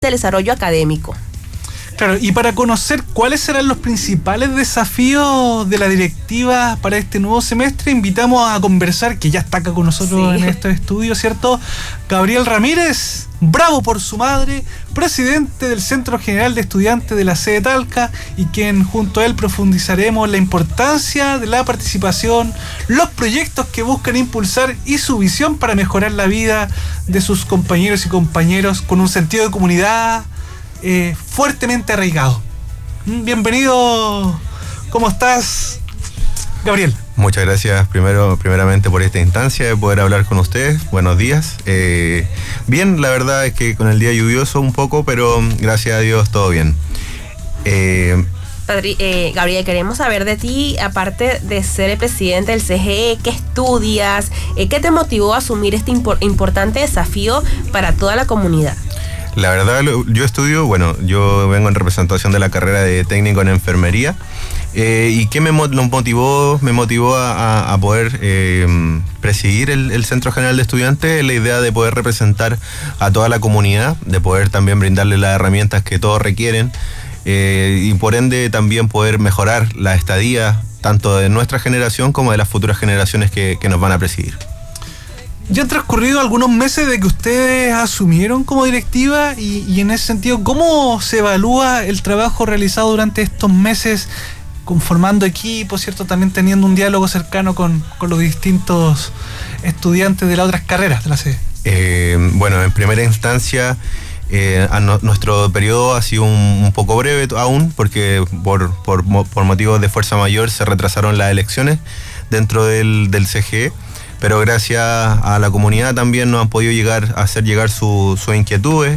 del desarrollo académico. Claro, y para conocer cuáles serán los principales desafíos de la directiva para este nuevo semestre, invitamos a conversar, que ya está acá con nosotros en este estudio, ¿cierto? Gabriel Ramírez, bravo por su madre, presidente del Centro General de Estudiantes de la sede Talca, y quien junto a él profundizaremos la importancia de la participación, los proyectos que buscan impulsar y su visión para mejorar la vida de sus compañeros y compañeros con un sentido de comunidad fuertemente arraigado. Bienvenido, ¿cómo estás, Gabriel? Muchas gracias primeramente por esta instancia de poder hablar con ustedes. Buenos días. Bien, la verdad es que con el día lluvioso un poco, pero gracias a Dios todo bien. Gabriel, queremos saber de ti, aparte de ser el presidente del CGE, ¿qué estudias? ¿Qué te motivó a asumir este importante desafío para toda la comunidad? La verdad, yo estudio, yo vengo en representación de la carrera de técnico en enfermería. ¿Y qué me motivó? Me motivó a poder presidir el Centro General de Estudiantes, la idea de poder representar a toda la comunidad, de poder también brindarle las herramientas que todos requieren, y por ende también poder mejorar la estadía tanto de nuestra generación como de las futuras generaciones que nos van a presidir. Ya han transcurrido algunos meses de que ustedes asumieron como directiva y en ese sentido, ¿cómo se evalúa el trabajo realizado durante estos meses conformando equipos, ¿cierto? También teniendo un diálogo cercano con los distintos estudiantes de las otras carreras de la sede. En primera instancia, nuestro periodo ha sido un poco breve aún, porque por motivos de fuerza mayor se retrasaron las elecciones dentro del CGE. Pero gracias a la comunidad también nos han podido hacer llegar sus inquietudes.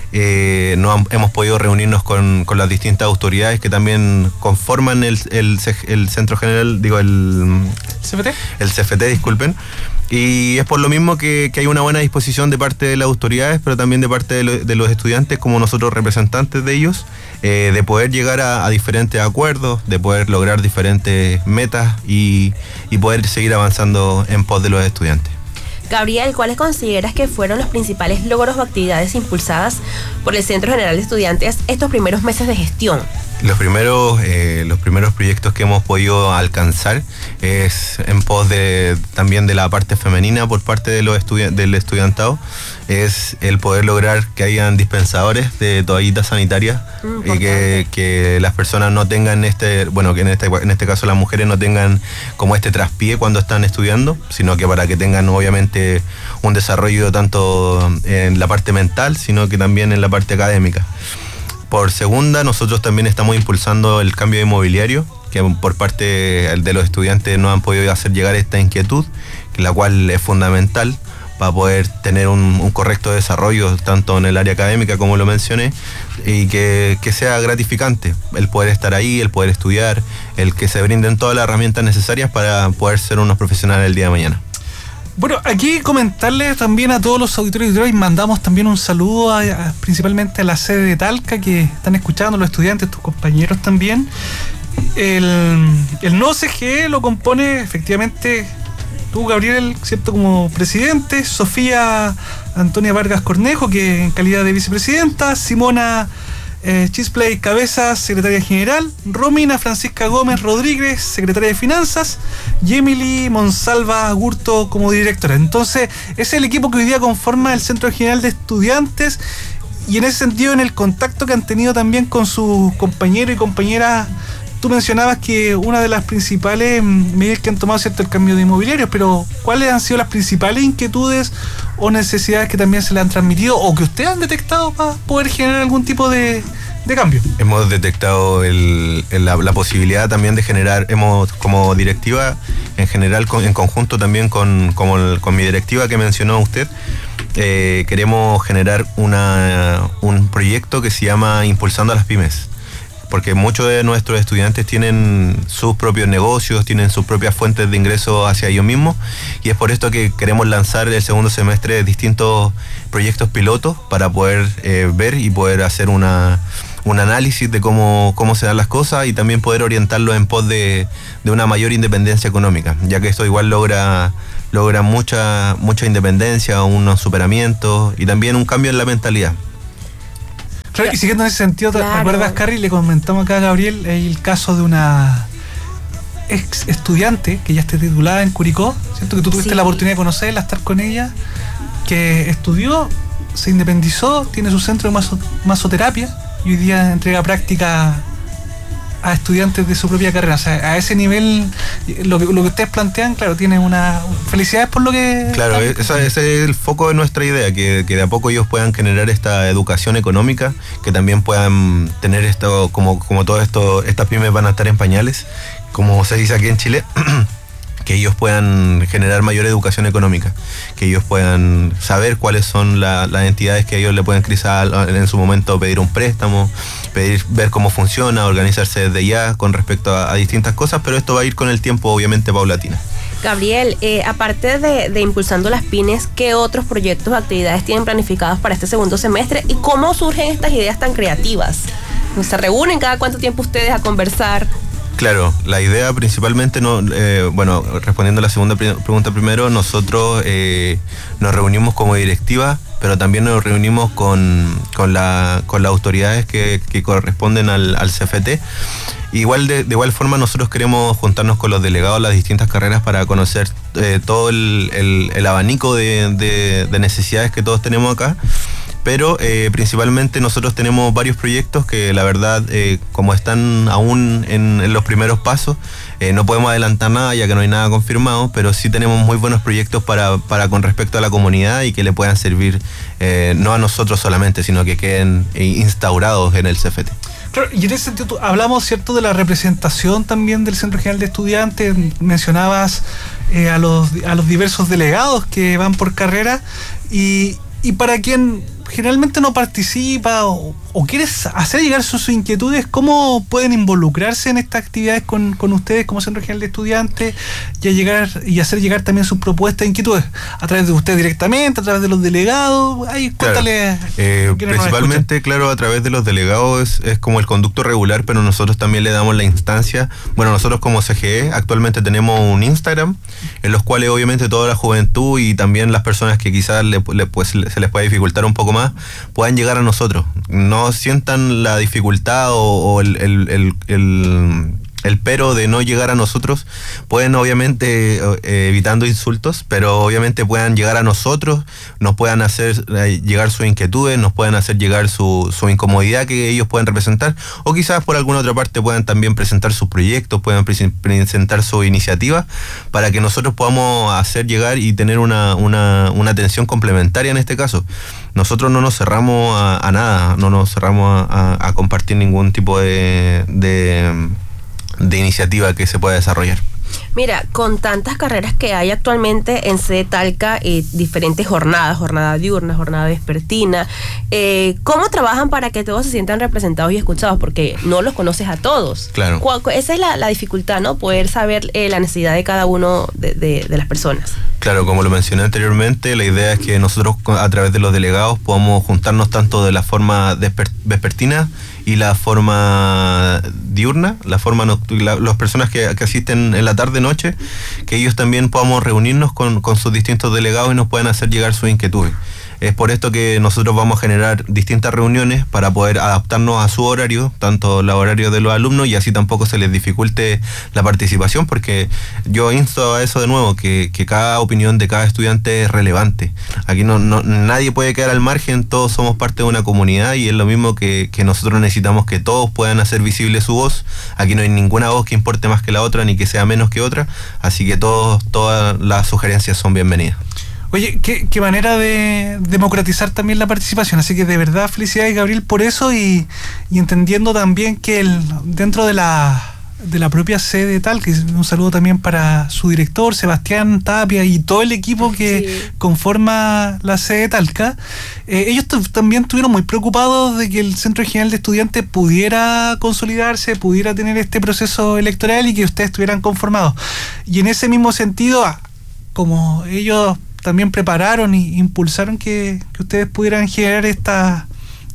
Hemos podido reunirnos con las distintas autoridades que también conforman el Centro General, el CFT. El CFT, disculpen. Y es por lo mismo que hay una buena disposición de parte de las autoridades, pero también de parte de los estudiantes, como nosotros representantes de ellos, de poder llegar a diferentes acuerdos, de poder lograr diferentes metas y poder seguir avanzando en pos de los estudiantes. Gabriel, ¿cuáles consideras que fueron los principales logros o actividades impulsadas por el Centro General de Estudiantes estos primeros meses de gestión? Los primeros proyectos que hemos podido alcanzar es en pos también de la parte femenina por parte de del estudiantado, es el poder lograr que hayan dispensadores de toallitas sanitarias y que las personas no tengan que en este caso las mujeres no tengan como este traspié cuando están estudiando, sino que para que tengan obviamente un desarrollo tanto en la parte mental, sino que también en la parte académica. Por segunda, nosotros también estamos impulsando el cambio de mobiliario, que por parte de los estudiantes nos han podido hacer llegar esta inquietud, la cual es fundamental para poder tener un correcto desarrollo tanto en el área académica, como lo mencioné, y que sea gratificante el poder estar ahí, el poder estudiar, el que se brinden todas las herramientas necesarias para poder ser unos profesionales el día de mañana. Bueno, aquí comentarles también a todos los auditores y mandamos también un saludo principalmente a la sede de Talca, que están escuchando los estudiantes, tus compañeros también. El nuevo CGE lo compone efectivamente tú, Gabriel, ¿cierto?, como presidente, Sofía Antonia Vargas Cornejo, que en calidad de vicepresidenta, Simona Chisplay Cabezas, secretaria general, Romina Francisca Gómez Rodríguez, secretaria de finanzas, y Emily Monsalva Gurto como directora. Entonces, ese es el equipo que hoy día conforma el Centro General de Estudiantes, y en ese sentido, en el contacto que han tenido también con sus compañeros y compañeras, tú mencionabas que una de las principales medidas que han tomado, ¿cierto?, el cambio de inmobiliarios, pero ¿cuáles han sido las principales inquietudes o necesidades que también se le han transmitido o que ustedes han detectado para poder generar algún tipo de cambio? Hemos detectado la posibilidad también de generar, como directiva en general, en conjunto también con mi directiva que mencionó usted, queremos generar un proyecto que se llama Impulsando a las Pymes. Porque muchos de nuestros estudiantes tienen sus propios negocios, tienen sus propias fuentes de ingresos hacia ellos mismos, y es por esto que queremos lanzar el segundo semestre distintos proyectos pilotos para poder ver y poder hacer un análisis de cómo se dan las cosas y también poder orientarlo en pos de una mayor independencia económica, ya que esto igual logra mucha independencia, unos superamientos y también un cambio en la mentalidad. Claro, y siguiendo en ese sentido, ¿te acuerdas, Carrie? Le comentamos acá a Gabriel el caso de una ex estudiante que ya está titulada en Curicó, ¿cierto? Que tú tuviste la oportunidad de conocerla, estar con ella, que estudió, se independizó, tiene su centro de masoterapia y hoy día entrega práctica a estudiantes de su propia carrera. O sea, a ese nivel, lo que ustedes plantean, claro, tiene una... Felicidades por lo que... Claro, ese es el foco de nuestra idea, que de a poco ellos puedan generar esta educación económica, que también puedan tener esto, como todo esto, estas pymes van a estar en pañales, como se dice aquí en Chile, que ellos puedan generar mayor educación económica, que ellos puedan saber cuáles son las entidades que ellos le pueden quizás en su momento pedir un préstamo, ver cómo funciona, organizarse desde ya con respecto a distintas cosas, pero esto va a ir con el tiempo, obviamente, paulatina. Gabriel, aparte de Impulsando las Pymes, ¿qué otros proyectos o actividades tienen planificados para este segundo semestre y cómo surgen estas ideas tan creativas? ¿Se reúnen cada cuánto tiempo ustedes a conversar? Claro, la idea principalmente, respondiendo a la segunda pregunta primero, nosotros nos reunimos como directiva, pero también nos reunimos con las autoridades que corresponden al CFT. De igual forma nosotros queremos juntarnos con los delegados de las distintas carreras para conocer todo el abanico de necesidades que todos tenemos acá. Pero principalmente nosotros tenemos varios proyectos que la verdad, como están aún en los primeros pasos, no podemos adelantar nada ya que no hay nada confirmado, pero sí tenemos muy buenos proyectos para con respecto a la comunidad y que le puedan servir no a nosotros solamente, sino que queden instaurados en el CFT. Claro, y en ese sentido hablamos, ¿cierto?, de la representación también del Centro Regional de Estudiantes. Mencionabas a los diversos delegados que van por carrera y para quien generalmente no participa o quiere hacer llegar sus inquietudes, ¿cómo pueden involucrarse en estas actividades con ustedes como Centro Regional de Estudiantes y hacer llegar también sus propuestas e inquietudes? ¿A través de ustedes directamente, a través de los delegados? Ahí, cuéntale. Principalmente, claro, a través de los delegados es como el conducto regular, pero nosotros también le damos la instancia. Bueno, nosotros como CGE actualmente tenemos un Instagram, en los cuales obviamente toda la juventud y también las personas que quizás se les puede dificultar un poco más, puedan llegar a nosotros. No sientan la dificultad o el pero de no llegar a nosotros. Pueden obviamente evitando insultos, pero obviamente puedan llegar a nosotros, nos puedan hacer llegar sus inquietudes, nos puedan hacer llegar su incomodidad que ellos pueden representar, o quizás por alguna otra parte puedan también presentar sus proyectos, puedan presentar sus iniciativas para que nosotros podamos hacer llegar y tener una atención complementaria en este caso. Nosotros no nos cerramos a nada, no nos cerramos a compartir ningún tipo de iniciativa que se pueda desarrollar. Mira, con tantas carreras que hay actualmente en sede Talca, diferentes jornada diurna, jornada vespertina, ¿cómo trabajan para que todos se sientan representados y escuchados? Porque no los conoces a todos. Claro. Esa es la dificultad, ¿no? Poder saber la necesidad de cada uno de las personas. Claro, como lo mencioné anteriormente, la idea es que nosotros a través de los delegados podamos juntarnos tanto de la forma vespertina y la forma diurna, la forma las personas que asisten en la tarde-noche, que ellos también podamos reunirnos con sus distintos delegados y nos puedan hacer llegar sus inquietudes. Es por esto que nosotros vamos a generar distintas reuniones para poder adaptarnos a su horario, tanto el horario de los alumnos, y así tampoco se les dificulte la participación, porque yo insto a eso de nuevo, que cada opinión de cada estudiante es relevante. Aquí nadie puede quedar al margen, todos somos parte de una comunidad y es lo mismo que nosotros necesitamos que todos puedan hacer visible su voz. Aquí no hay ninguna voz que importe más que la otra ni que sea menos que otra, así que todas las sugerencias son bienvenidas. Oye, qué manera de democratizar también la participación, así que de verdad felicidades, Gabriel, por eso y entendiendo también que dentro de la propia sede tal, que un saludo también para su director, Sebastián Tapia, y todo el equipo que conforma la sede Talca, ellos también estuvieron muy preocupados de que el Centro Regional de Estudiantes pudiera consolidarse, pudiera tener este proceso electoral y que ustedes estuvieran conformados. Y en ese mismo sentido, como ellos también prepararon e impulsaron que ustedes pudieran generar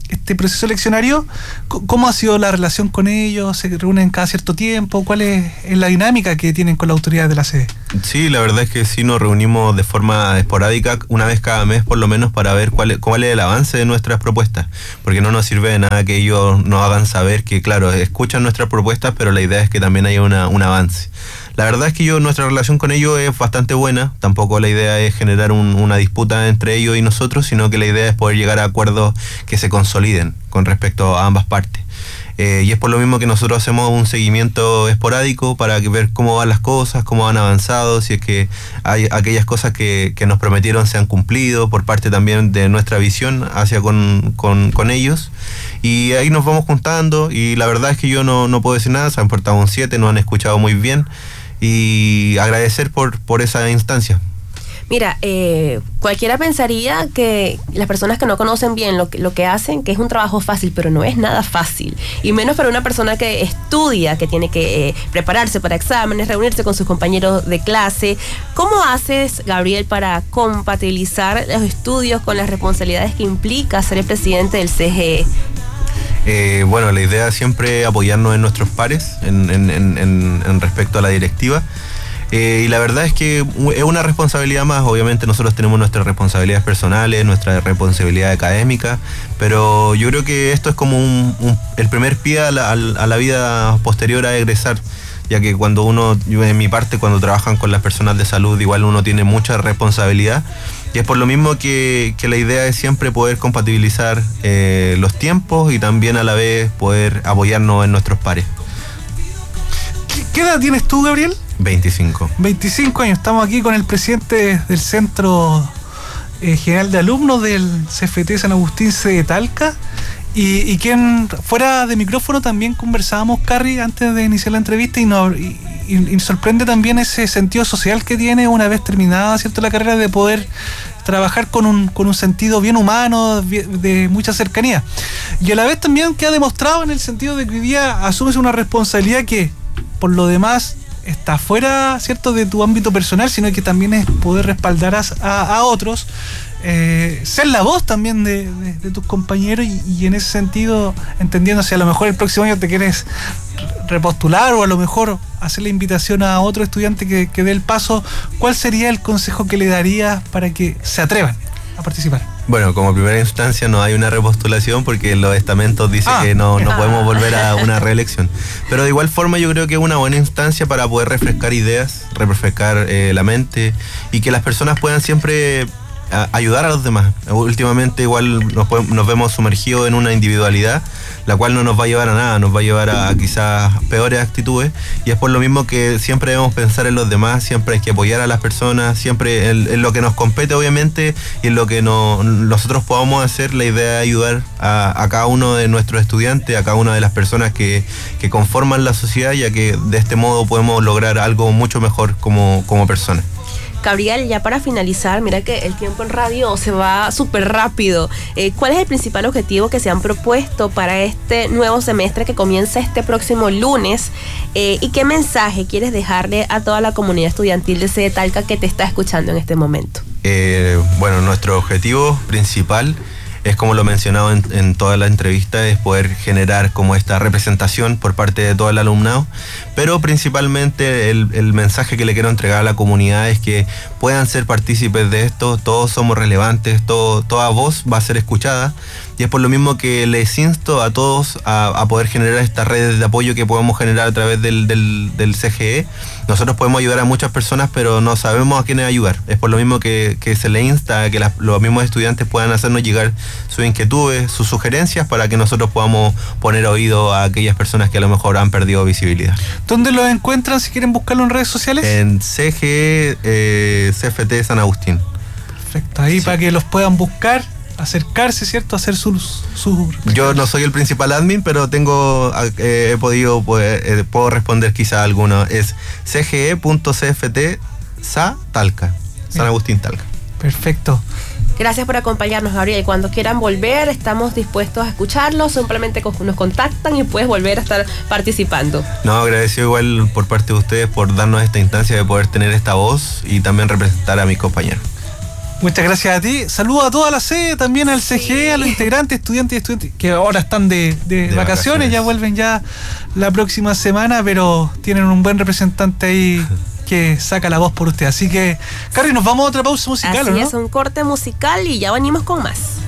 este proceso eleccionario. ¿Cómo ha sido la relación con ellos? ¿Se reúnen cada cierto tiempo? ¿Cuál es la dinámica que tienen con las autoridades de la sede? Sí, la verdad es que sí nos reunimos de forma esporádica, una vez cada mes por lo menos, para ver cuál es el avance de nuestras propuestas, porque no nos sirve de nada que ellos nos hagan saber que, claro, escuchan nuestras propuestas, pero la idea es que también haya un avance. La verdad es que nuestra relación con ellos es bastante buena. Tampoco la idea es generar una disputa entre ellos y nosotros, sino que la idea es poder llegar a acuerdos que se consoliden con respecto a ambas partes. Y es por lo mismo que nosotros hacemos un seguimiento esporádico para ver cómo van las cosas, cómo han avanzado, si es que hay aquellas cosas que nos prometieron se han cumplido, por parte también de nuestra visión hacia con ellos. Y ahí nos vamos juntando, y la verdad es que yo no puedo decir nada, se han portado un 7, nos han escuchado muy bien, y agradecer por esa instancia. Mira, cualquiera pensaría que las personas que no conocen bien lo que hacen, que es un trabajo fácil, pero no es nada fácil. Y menos para una persona que estudia, que tiene que prepararse para exámenes, reunirse con sus compañeros de clase. ¿Cómo haces, Gabriel, para compatibilizar los estudios con las responsabilidades que implica ser el presidente del CGE? Bueno, la idea es siempre apoyarnos en nuestros pares en respecto a la directiva. Y la verdad es que es una responsabilidad más. Obviamente nosotros tenemos nuestras responsabilidades personales, nuestra responsabilidad académica, pero yo creo que esto es como el primer pie a la vida posterior a egresar, ya que yo en mi parte, cuando trabajan con las personas de salud, igual uno tiene mucha responsabilidad, y es por lo mismo que la idea es siempre poder compatibilizar los tiempos, y también a la vez poder apoyarnos en nuestros pares. ¿Qué edad tienes tú, Gabriel? 25. 25 años. Estamos aquí con el presidente del Centro General de Alumnos del CFT San Agustín de Talca, y quien fuera de micrófono también conversábamos, Carrie, antes de iniciar la entrevista, y sorprende también ese sentido social que tiene una vez terminada, ¿cierto?, la carrera, de poder trabajar con un sentido bien humano, de mucha cercanía, y a la vez también que ha demostrado en el sentido de que hoy día asumes una responsabilidad que por lo demás está fuera, ¿cierto?, de tu ámbito personal, sino que también es poder respaldar a otros, ser la voz también de tus compañeros, y en ese sentido, entendiendo si a lo mejor el próximo año te quieres repostular, o a lo mejor hacer la invitación a otro estudiante que dé el paso, ¿cuál sería el consejo que le darías para que se atrevan a participar? Bueno, como primera instancia no hay una repostulación, porque los estamentos dicen que no podemos volver a una reelección. Pero de igual forma yo creo que es una buena instancia para poder refrescar ideas, refrescar la mente, y que las personas puedan siempre ayudar a los demás. Últimamente igual nos vemos sumergidos en una individualidad, la cual no nos va a llevar a nada, nos va a llevar a quizás peores actitudes, y es por lo mismo que siempre debemos pensar en los demás, siempre hay que apoyar a las personas, siempre en lo que nos compete, obviamente, y en lo que nosotros podamos hacer. La idea es ayudar a cada uno de nuestros estudiantes, a cada una de las personas que conforman la sociedad, ya que de este modo podemos lograr algo mucho mejor como personas. Gabriel, ya para finalizar, mira que el tiempo en radio se va súper rápido. ¿Cuál es el principal objetivo que se han propuesto para este nuevo semestre que comienza este próximo lunes? ¿Y qué mensaje quieres dejarle a toda la comunidad estudiantil de sede Talca que te está escuchando en este momento? Bueno, nuestro objetivo principal es, como lo he mencionado en toda la entrevista, es poder generar como esta representación por parte de todo el alumnado, pero principalmente el mensaje que le quiero entregar a la comunidad es que puedan ser partícipes de esto. Todos somos relevantes, toda voz va a ser escuchada, y es por lo mismo que les insto a todos a poder generar estas redes de apoyo que podemos generar a través del CGE. Nosotros podemos ayudar a muchas personas, pero no sabemos a quiénes ayudar. Es por lo mismo que se le insta a que los mismos estudiantes puedan hacernos llegar sus inquietudes, sus sugerencias, para que nosotros podamos poner oído a aquellas personas que a lo mejor han perdido visibilidad. ¿Dónde los encuentran si quieren buscarlo en redes sociales? En CGE CFT San Agustín. Perfecto, ahí sí, para que los puedan buscar, acercarse, ¿cierto? Hacer sus... Yo no soy el principal admin, pero puedo responder quizá a alguno. Es cge.cft sa Talca, San Agustín Talca. Perfecto. Gracias por acompañarnos, Gabriel. Cuando quieran volver, estamos dispuestos a escucharlos. Simplemente nos contactan y puedes volver a estar participando. No, agradecido igual por parte de ustedes por darnos esta instancia de poder tener esta voz y también representar a mis compañeros. Muchas gracias a ti. Saludos a toda la sede, también al CGE, a los integrantes, estudiantes y estudiantes, que ahora están de vacaciones, ya vuelven ya la próxima semana, pero tienen un buen representante ahí que saca la voz por usted. Así que, Carrie, nos vamos a otra pausa musical, Así ¿o no? es, un corte musical y ya venimos con más.